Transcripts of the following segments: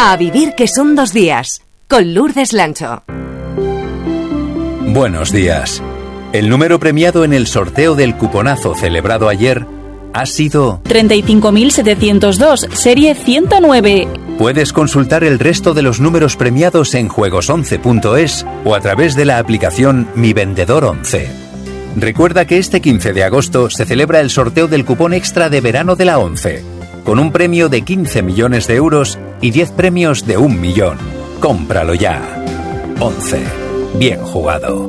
A vivir que son 2 días, con Lourdes Lancho. Buenos días. El número premiado en el sorteo del cuponazo celebrado ayer ha sido 35.702, serie 109. Puedes consultar el resto de los números premiados en juegos11.es o a través de la aplicación Mi Vendedor 11. Recuerda que este 15 de agosto se celebra el sorteo del cupón extra de verano de la 11, con un premio de 15 millones de euros y 10 premios de 1 millón. Cómpralo ya. 11. Bien jugado.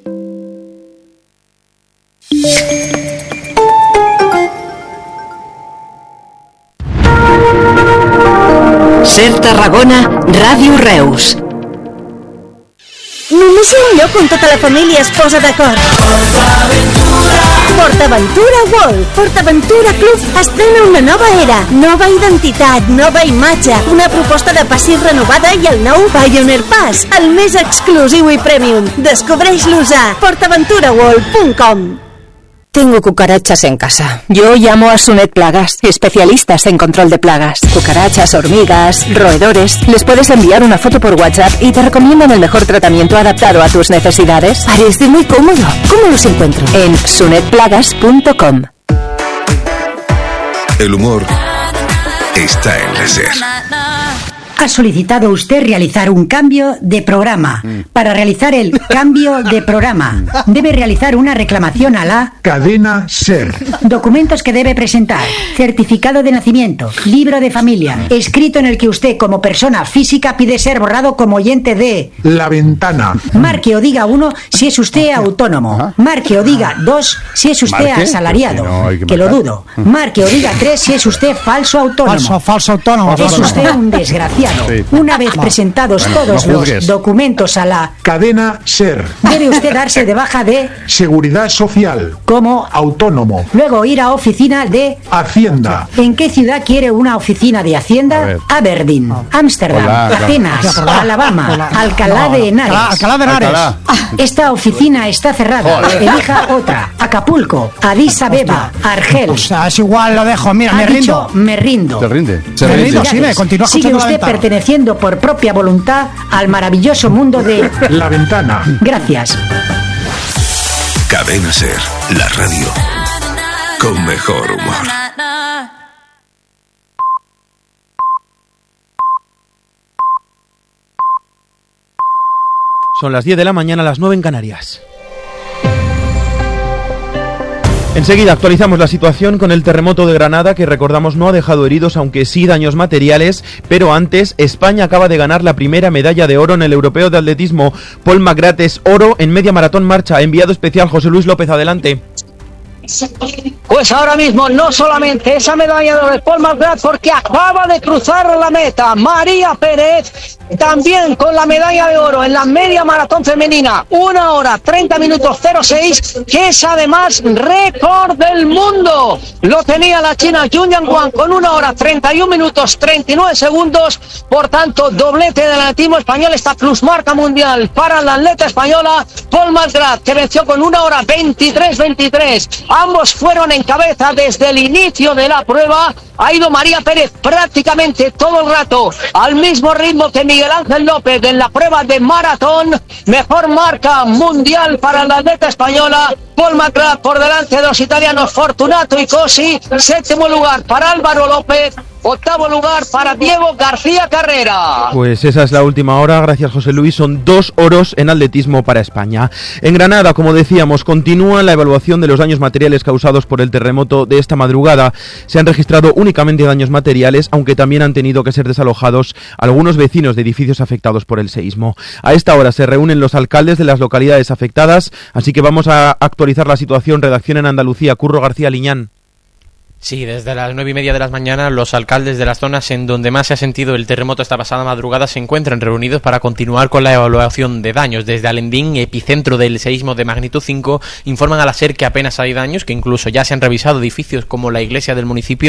Ser Tarragona, Ràdio Reus. Només hi ha un lloc on tota la família es posa d'acord. PortAventura World. PortAventura Club estrena una nova era, nova identitat, nova imatge, una proposta de passis renovada i el nou Pioneer Pass, el més exclusiu i premium. Descobreix-los a portaventuraworld.com. Tengo cucarachas en casa. Yo llamo a Sunet Plagas, especialistas en control de plagas. Cucarachas, hormigas, roedores. Les puedes enviar una foto por WhatsApp y te recomiendan el mejor tratamiento adaptado a tus necesidades. Parece muy cómodo. ¿Cómo los encuentro? En sunetplagas.com. El humor está en la SER. Ha solicitado usted realizar un cambio de programa. Para realizar el cambio de programa, debe realizar una reclamación a la cadena SER. Documentos que debe presentar: certificado de nacimiento, libro de familia, escrito en el que usted como persona física pide ser borrado como oyente de La Ventana. Marque o diga 1 si es usted autónomo. Marque o diga 2 si es usted asalariado. Que lo dudo. Marque o diga 3 si es usted falso autónomo. Falso autónomo. Es usted un desgraciado. Sí. Una vez presentados todos los documentos a la cadena SER, debe usted darse de baja de Seguridad Social como autónomo. Luego ir a oficina de Hacienda. ¿En qué ciudad quiere una oficina de Hacienda? Aberdeen, Ámsterdam, Atenas, Alabama, Alcalá de Henares. Alcalá de Henares. Esta oficina está cerrada. Elija otra. Acapulco, Addis Abeba, Argel. O sea, es igual, lo dejo. Mira, me rindo. Me rindo. ¿Te rinde? Me rindo, sí, continúa Sigue usted perteneciendo por propia voluntad al maravilloso mundo de La Ventana. Gracias. Cadena SER, la radio con mejor humor. Son las 10 de la mañana, las 9 en Canarias. Enseguida actualizamos la situación con el terremoto de Granada, que recordamos no ha dejado heridos, aunque sí daños materiales, pero antes España acaba de ganar la primera medalla de oro en el Europeo de Atletismo. Paul McGrath es oro en media maratón marcha. Enviado especial José Luis López, adelante. Pues ahora mismo no solamente esa medalla de Paul McGrath, porque acaba de cruzar la meta María Pérez, también con la medalla de oro en la media maratón femenina, 1 hora 30 minutos 06, que es además récord del mundo. Lo tenía la china Jun Yang con 1 hora 31 minutos 39 segundos, por tanto doblete del atletismo español, esta plusmarca mundial para la atleta española Paul McGrath, que venció con 1 hora 23. Ambos fueron en cabeza desde el inicio de la prueba. Ha ido María Pérez prácticamente todo el rato al mismo ritmo que Miguel Ángel López en la prueba de maratón. Mejor marca mundial para la atleta española. Paul McGrath por delante de los italianos Fortunato y Cosi. 7º lugar para Álvaro López. 8º lugar para Diego García Carrera. Pues esa es la última hora, gracias José Luis. Son 2 oros en atletismo para España. En Granada, como decíamos, continúa la evaluación de los daños materiales causados por el terremoto de esta madrugada. Se han registrado únicamente daños materiales, aunque también han tenido que ser desalojados algunos vecinos de edificios afectados por el seísmo. A esta hora se reúnen los alcaldes de las localidades afectadas, así que vamos a actualizar la situación. Redacción en Andalucía, Curro García Liñán. Sí, desde las 9:30 de la mañana los alcaldes de las zonas en donde más se ha sentido el terremoto esta pasada madrugada se encuentran reunidos para continuar con la evaluación de daños. Desde Alendín, epicentro del seísmo de magnitud 5, informan a la SER que apenas hay daños, que incluso ya se han revisado edificios como la iglesia del municipio